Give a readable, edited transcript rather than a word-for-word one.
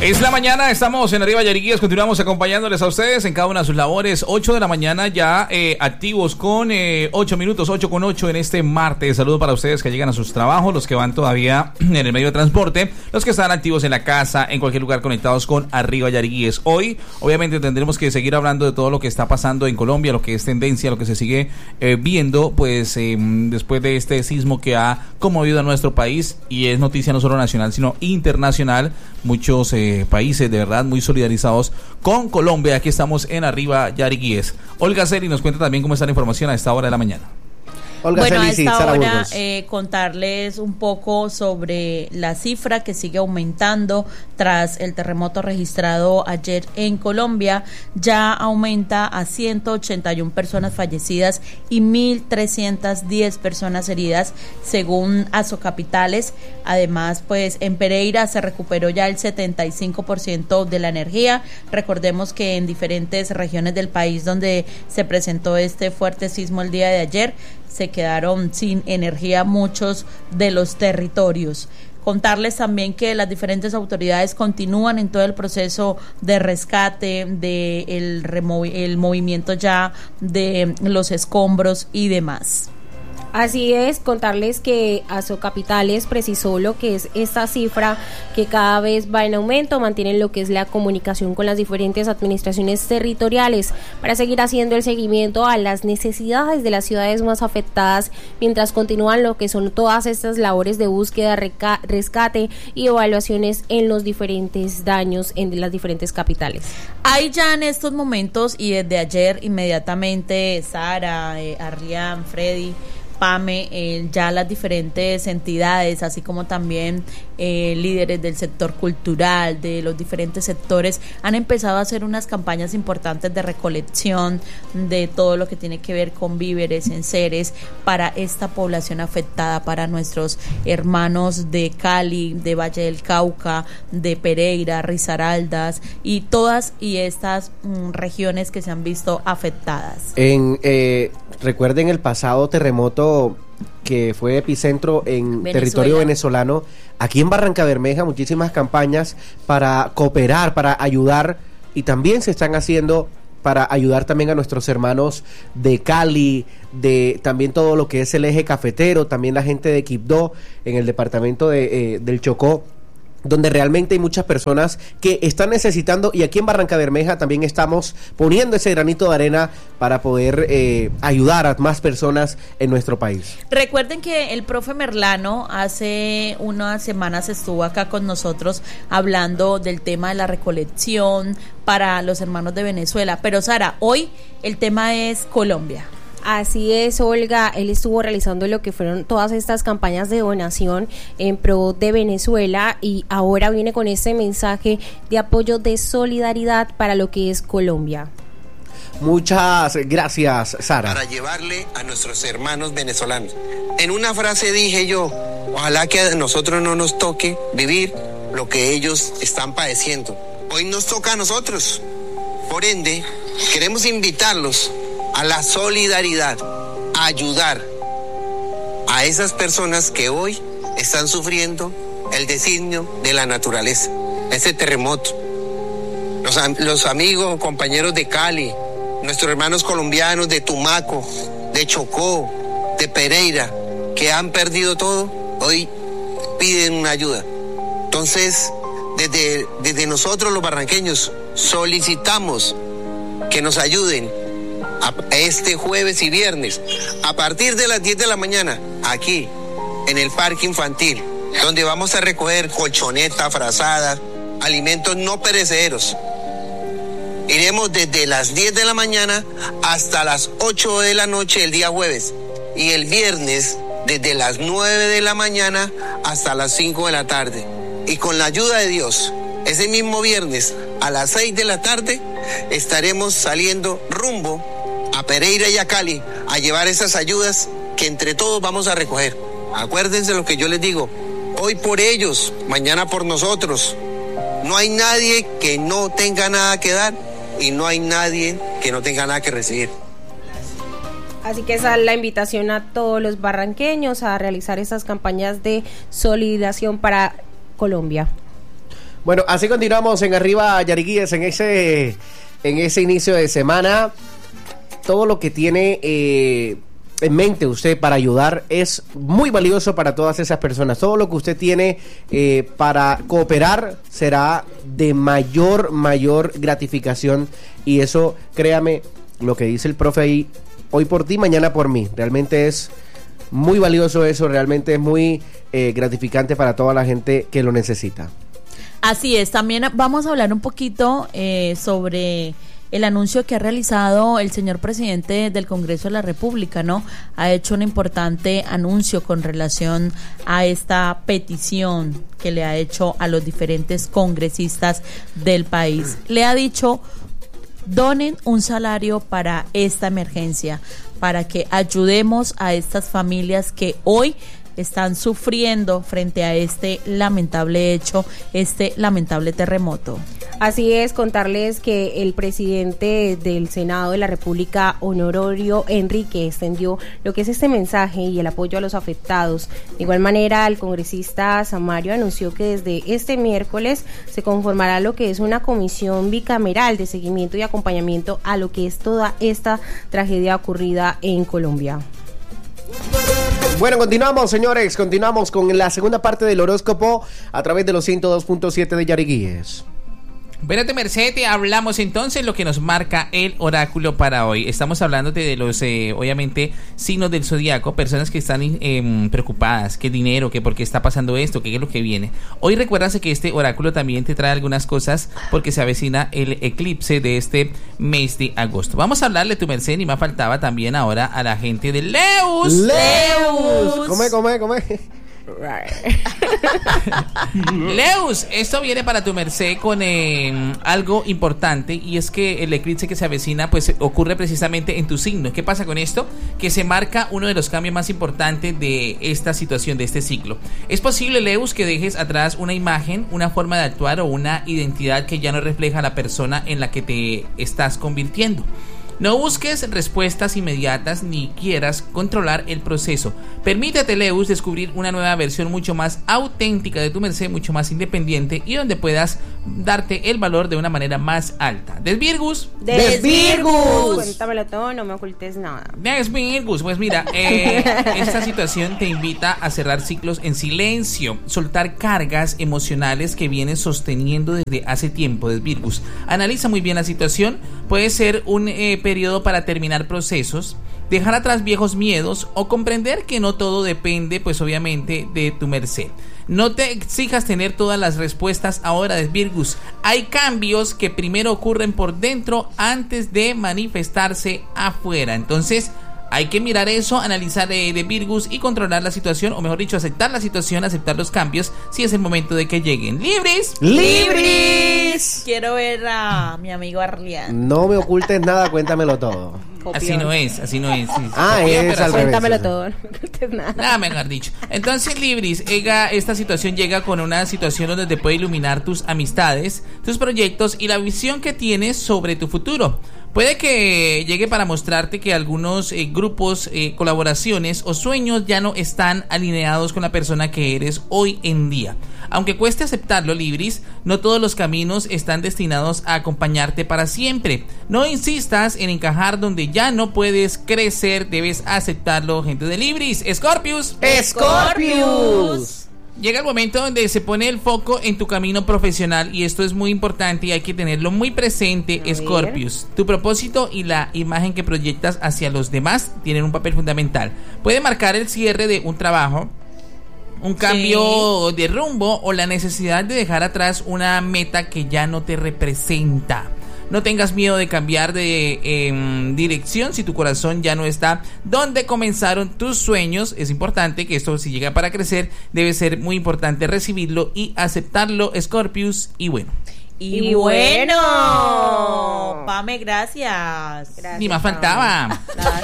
Es la mañana, estamos en Arriba Yariguíes, continuamos acompañándoles a ustedes en cada una de sus labores. 8 de la mañana ya activos con 8 minutos, 8:08 en este martes. Saludos para ustedes que llegan a sus trabajos, los que van todavía en el medio de transporte, los que están activos en la casa, en cualquier lugar conectados con Arriba Yariguíes. Hoy, obviamente, tendremos que seguir hablando de todo lo que está pasando en Colombia, lo que es tendencia, lo que se sigue viendo, pues después de este sismo que ha conmovido a nuestro país y es noticia no solo nacional, sino internacional. Muchos países de verdad muy solidarizados con Colombia. Aquí estamos en Arriba Yariguíes. Olga Celi nos cuenta también cómo está la información a esta hora de la mañana. Olga, bueno, a esta hora contarles un poco sobre la cifra que sigue aumentando tras el terremoto registrado ayer en Colombia. Ya aumenta a 181 personas fallecidas y 1.310 personas heridas, según Asocapitales. Además, pues en Pereira se recuperó ya el 75% de la energía. Recordemos que en diferentes regiones del país donde se presentó este fuerte sismo el día de ayer, se quedaron sin energía muchos de los territorios. Contarles también que las diferentes autoridades continúan en todo el proceso de rescate, de el movimiento ya de los escombros y demás. Así es, contarles que Asocapitales precisó lo que es esta cifra que cada vez va en aumento, mantienen lo que es la comunicación con las diferentes administraciones territoriales para seguir haciendo el seguimiento a las necesidades de las ciudades más afectadas, mientras continúan lo que son todas estas labores de búsqueda, rescate y evaluaciones en los diferentes daños en las diferentes capitales. Hay ya en estos momentos y desde ayer inmediatamente Sara, Arrián, Freddy, Pame, ya las diferentes entidades, así como también líderes del sector cultural, de los diferentes sectores, han empezado a hacer unas campañas importantes de recolección de todo lo que tiene que ver con víveres, enseres, para esta población afectada, para nuestros hermanos de Cali, de Valle del Cauca, de Pereira, Risaraldas y todas y estas regiones que se han visto afectadas. Recuerden el pasado terremoto que fue epicentro en territorio venezolano. Aquí en Barrancabermeja muchísimas campañas para cooperar, para ayudar, y también se están haciendo para ayudar también a nuestros hermanos de Cali, de también todo lo que es el eje cafetero, también la gente de Quibdó en el departamento del Chocó, donde realmente hay muchas personas que están necesitando, y aquí en Barrancabermeja también estamos poniendo ese granito de arena para poder ayudar a más personas en nuestro país. Recuerden que el profe Merlano hace unas semanas estuvo acá con nosotros hablando del tema de la recolección para los hermanos de Venezuela, pero Sara, hoy el tema es Colombia. Así es, Olga, él estuvo realizando lo que fueron todas estas campañas de donación en pro de Venezuela y ahora viene con este mensaje de apoyo, de solidaridad para lo que es Colombia. Muchas gracias, Sara. Para llevarle a nuestros hermanos venezolanos. En una frase dije yo, ojalá que a nosotros no nos toque vivir lo que ellos están padeciendo. Hoy nos toca a nosotros. Por ende, queremos invitarlos a la solidaridad, a ayudar a esas personas que hoy están sufriendo el designio de la naturaleza, ese terremoto. Los amigos, compañeros de Cali, nuestros hermanos colombianos de Tumaco, de Chocó, de Pereira, que han perdido todo, hoy piden una ayuda. Entonces, desde nosotros los barranqueños solicitamos que nos ayuden este jueves y viernes a partir de las 10 de la mañana aquí en el parque infantil, donde vamos a recoger colchonetas, frazadas, alimentos no perecederos. Iremos desde las 10 de la mañana hasta las 8 de la noche el día jueves, y el viernes desde las 9 de la mañana hasta las 5 de la tarde. Y con la ayuda de Dios, ese mismo viernes a las 6 de la tarde estaremos saliendo rumbo a Pereira y a Cali a llevar esas ayudas que entre todos vamos a recoger. Acuérdense lo que yo les digo, hoy por ellos, mañana por nosotros. No hay nadie que no tenga nada que dar y no hay nadie que no tenga nada que recibir. Así que esa es la invitación a todos los barranqueños a realizar estas campañas de solidaridad para Colombia. Bueno, así continuamos en Arriba Yariquíes en ese inicio de semana. Todo lo que tiene en mente usted para ayudar es muy valioso para todas esas personas. Todo lo que usted tiene para cooperar será de mayor gratificación, y eso, créame, lo que dice el profe ahí, hoy por ti, mañana por mí. Realmente es muy valioso eso, realmente es muy gratificante para toda la gente que lo necesita. Así es, también vamos a hablar un poquito sobre el anuncio que ha realizado el señor presidente del Congreso de la República, ¿no? Ha hecho un importante anuncio con relación a esta petición que le ha hecho a los diferentes congresistas del país. Le ha dicho: donen un salario para esta emergencia, para que ayudemos a estas familias que hoy están sufriendo frente a este lamentable hecho, este lamentable terremoto. Así es, contarles que el presidente del Senado de la República, Honorio Enrique, extendió lo que es este mensaje y el apoyo a los afectados. De igual manera, el congresista Samario anunció que desde este miércoles se conformará lo que es una comisión bicameral de seguimiento y acompañamiento a lo que es toda esta tragedia ocurrida en Colombia. Bueno, continuamos, señores, continuamos con la segunda parte del horóscopo a través de los 102.7 de Yariquíes. Espérate, Merced, hablamos entonces lo que nos marca el oráculo para hoy. Estamos hablando de los, obviamente, signos del zodiaco, personas que están preocupadas, qué dinero, que por qué está pasando esto, qué es lo que viene. Hoy recuérdase que este oráculo también te trae algunas cosas porque se avecina el eclipse de este mes de agosto. Vamos a hablarle, tu Merced, y me faltaba también ahora a la gente de Leus. ¡Leus! Come. Leus, esto viene para tu merced con algo importante, y es que el eclipse que se avecina pues ocurre precisamente en tu signo. ¿Qué pasa con esto? Que se marca uno de los cambios más importantes de esta situación, de este ciclo. Es posible, Leus, que dejes atrás una imagen, una forma de actuar o una identidad que ya no refleja la persona en la que te estás convirtiendo. No busques respuestas inmediatas ni quieras controlar el proceso. Permítete, Leus, descubrir una nueva versión mucho más auténtica de tu merced, mucho más independiente y donde puedas darte el valor de una manera más alta. Desvirgus. Cuéntamelo todo, no me ocultes nada. Desvirgus. Pues mira, esta situación te invita a cerrar ciclos en silencio, soltar cargas emocionales que vienes sosteniendo desde hace tiempo. Desvirgus. Analiza muy bien la situación. Puede ser un periodo para terminar procesos, dejar atrás viejos miedos o comprender que no todo depende, pues obviamente, de tu merced. No te exijas tener todas las respuestas ahora, Desvirgus. Hay cambios que primero ocurren por dentro antes de manifestarse afuera. Entonces, hay que mirar eso, analizar de Virgus y controlar la situación, o mejor dicho, aceptar la situación, aceptar los cambios, si es el momento de que lleguen. ¡Libres! Quiero ver a mi amigo Arlián. No me ocultes nada, cuéntamelo todo. Así no es. Es al revés. Cuéntamelo todo, no me ocultes nada. Nada mejor dicho. Entonces, Libris, esta situación llega con una situación donde te puede iluminar tus amistades, tus proyectos y la visión que tienes sobre tu futuro. Puede que llegue para mostrarte que algunos grupos, colaboraciones o sueños ya no están alineados con la persona que eres hoy en día. Aunque cueste aceptarlo, Libris, no todos los caminos están destinados a acompañarte para siempre. No insistas en encajar donde ya no puedes crecer, debes aceptarlo, gente de Libris. Scorpius. Llega el momento donde se pone el foco en tu camino profesional, y esto es muy importante y hay que tenerlo muy presente, Scorpius. Tu propósito y la imagen que proyectas hacia los demás tienen un papel fundamental. Puede marcar el cierre de un trabajo, un cambio de rumbo o la necesidad de dejar atrás una meta que ya no te representa. No tengas miedo de cambiar de dirección si tu corazón ya no está donde comenzaron tus sueños. Es importante que esto, si llega para crecer, debe ser muy importante recibirlo y aceptarlo, Scorpius. Y bueno, Pame, gracias. Ni más faltaba.